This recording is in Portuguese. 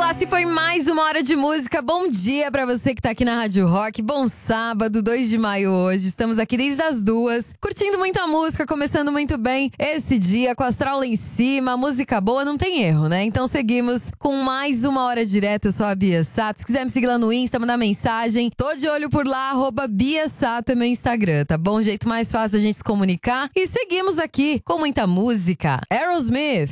Se foi mais uma hora de música. Bom dia pra você que tá aqui na Rádio Rock. Bom sábado, 2 de maio hoje. Estamos aqui desde as 2, curtindo muita música, começando muito bem esse dia com a astral lá em cima. Música boa não tem erro, né? Então seguimos com mais uma hora direto. Eu sou a Bia Sato. Se quiser me seguir lá no Insta, mandar mensagem. Tô de olho por lá, @Bia Sato é meu Instagram, tá bom? Jeito mais fácil da gente se comunicar. E seguimos aqui com muita música. Aerosmith.